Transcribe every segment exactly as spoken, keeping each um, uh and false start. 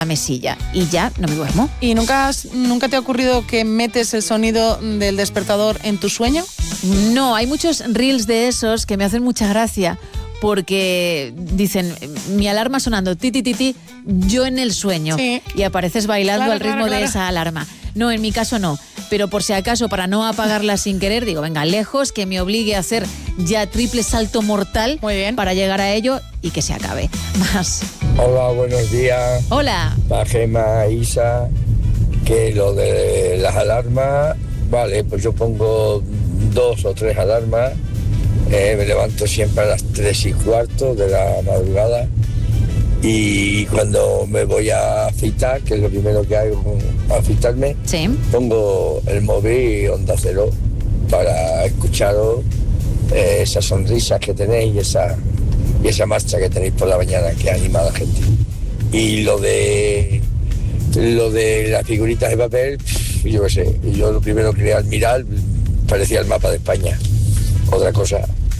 mesilla y ya no me duermo. ¿Y nunca, has, nunca te ha ocurrido que metes el sonido del despertador en tu sueño? No, hay muchos reels de esos que me hacen mucha gracia porque dicen, mi alarma sonando, ti, ti, ti, ti, yo en el sueño. Sí. Y apareces bailando Claro, al ritmo claro, claro. de esa alarma. No, en mi caso no. Pero por si acaso, para no apagarla sin querer, digo, venga, lejos, que me obligue a hacer ya triple salto mortal. Muy bien. Para llegar a ello y que se acabe. Más. Hola, buenos días. Hola. La Gema, Isa, que lo de las alarmas, vale, pues yo pongo dos o tres alarmas, eh, me levanto siempre a las tres y cuarto de la madrugada y cuando me voy a afeitar, que es lo primero que hago, afeitarme, Sí. pongo el móvil Onda Cero para escucharos eh, esas sonrisas que tenéis y esa, y esa marcha que tenéis por la mañana que anima a la gente. Y lo de lo de las figuritas de papel, pff, yo qué sé, yo lo primero que al mirar parecía el mapa de España. Otra cosa.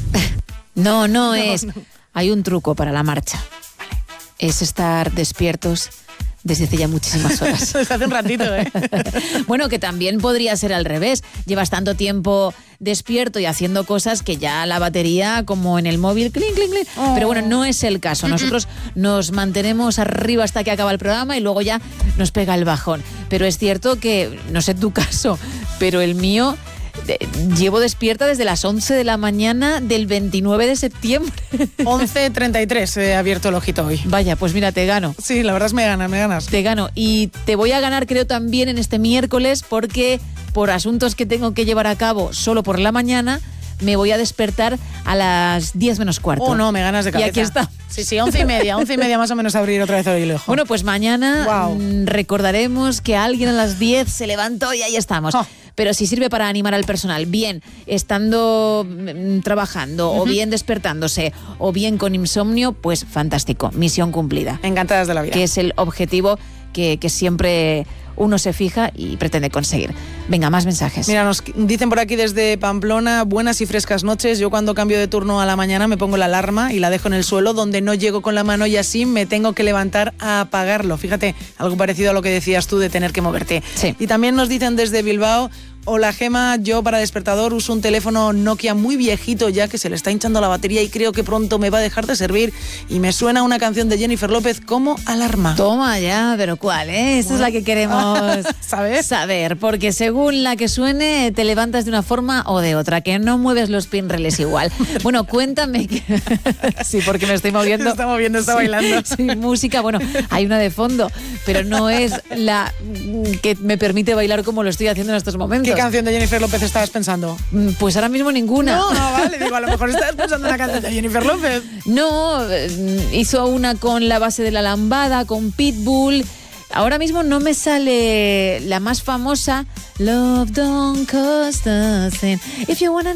No, no, No, es. no. Hay un truco para la marcha. Vale. Es estar despiertos desde hace ya muchísimas horas. Desde hace un ratito, ¿eh? Bueno, que también podría ser al revés. Llevas tanto tiempo despierto y haciendo cosas que ya la batería, como en el móvil, clink, clink, clink. Oh. Pero bueno, no es el caso. Nosotros nos mantenemos arriba hasta que acaba el programa y luego ya nos pega el bajón. Pero es cierto que, no sé tu caso, pero el mío... de- llevo despierta desde las once de la mañana del veintinueve de septiembre. once treinta y tres he abierto el ojito hoy. Vaya, pues mira, te gano. Sí, la verdad es me ganas, me ganas. Te gano. Y te voy a ganar, creo, también en este miércoles, porque por asuntos que tengo que llevar a cabo solo por la mañana, me voy a despertar a las diez menos cuarto. Oh, no, me ganas de cabeza. Y aquí está. Sí, sí, once y media, once y media más o menos abrir otra vez hoy el ojo. Bueno, pues mañana Guau. mm, recordaremos que alguien a las diez se levantó y ahí estamos. Oh. Pero si sirve para animar al personal, bien estando mm, trabajando, o bien despertándose, o bien con insomnio, pues fantástico, misión cumplida. Encantadas de la vida. Que es el objetivo que, que siempre uno se fija y pretende conseguir. Venga, más mensajes. Mira, nos dicen por aquí desde Pamplona, buenas y frescas noches. Yo cuando cambio de turno a la mañana me pongo la alarma y la dejo en el suelo donde no llego con la mano y así me tengo que levantar a apagarlo. Fíjate, algo parecido a lo que decías tú de tener que moverte. Sí. Y también nos dicen desde Bilbao, hola Gema, yo para despertador uso un teléfono Nokia muy viejito ya que se le está hinchando la batería y creo que pronto me va a dejar de servir y me suena una canción de Jennifer López como alarma. Toma ya, pero ¿cuál? Eh? Esa es la que queremos ¿Sabes? saber, porque según la que suene, te levantas de una forma o de otra, que no mueves los pinreles igual. Bueno, cuéntame. Que... sí, porque me estoy moviendo. Se está moviendo, está bailando. Sí, música, bueno, hay una de fondo, pero no es la que me permite bailar como lo estoy haciendo en estos momentos. ¿Qué canción de Jennifer López estabas pensando? Pues ahora mismo ninguna. No, no, vale, digo, a lo mejor estabas pensando en una canción de Jennifer López. No, eh, hizo una con La Base de la Lambada, con Pitbull. Ahora mismo no me sale la más famosa, Love Don't Cost a Thing. If you wanna...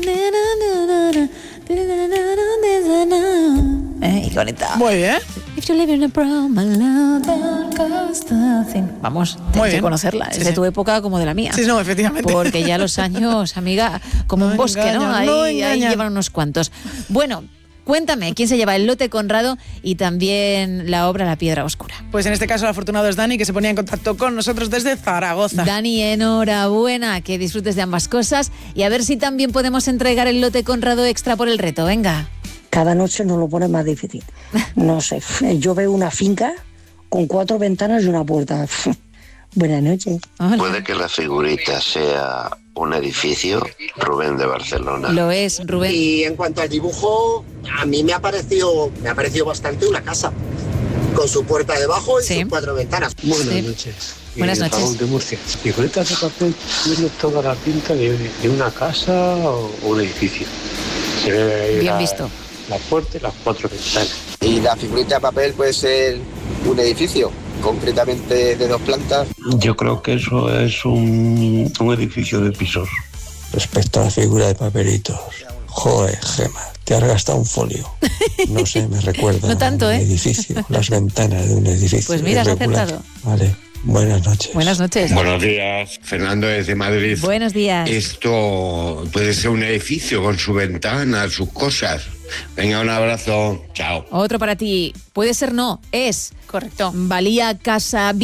Eh, y bonita. Muy bien. If you live in a prom, my love don't cost a thing. Vamos, tienes Muy que bien. conocerla. Sí, Es de sí. tu época como de la mía. Sí, no, efectivamente. Porque ya los años, amiga, como No un bosque, ¿no? engañan, Ahí, no ahí engañan. llevan unos cuantos. Bueno, cuéntame, ¿quién se lleva el lote Conrado y también la obra La Piedra Oscura? Pues en este caso el afortunado es Dani, que se ponía en contacto con nosotros desde Zaragoza. Dani, enhorabuena, que disfrutes de ambas cosas y a ver si también podemos entregar el lote Conrado extra por el reto. Venga. Cada noche nos lo pone más difícil. No sé, yo veo una finca con cuatro ventanas y una puerta. Buenas noches. Hola. Puede que la figurita sea un edificio, Rubén de Barcelona. Lo es, Rubén. Y en cuanto al dibujo, a mí me ha parecido, me ha parecido bastante una casa, con su puerta debajo y Sí. sus cuatro ventanas. Buenas Sí. noches. Buenas Eh, noches. Raúl de Murcia. Figuritas de papel tiene toda la pinta de, de una casa o un edificio. Se ve ahí Bien la, visto. la puerta y las cuatro ventanas. Y la figurita de papel puede ser un edificio, concretamente de dos plantas. Yo creo que eso es un, un edificio de pisos. Respecto a la figura de papelitos, joder, Gema, te has gastado un folio. No sé, me recuerda No tanto, a un ¿eh? edificio, las ventanas de un edificio. Pues mira, has irregular. acertado. Vale, Buenas noches. Buenas noches. Buenos días, Fernando desde Madrid. Buenos días. Esto puede ser un edificio con su ventana, sus cosas. Venga, un abrazo. Chao. Otro para ti. Puede ser no, es. Correcto. Valía casa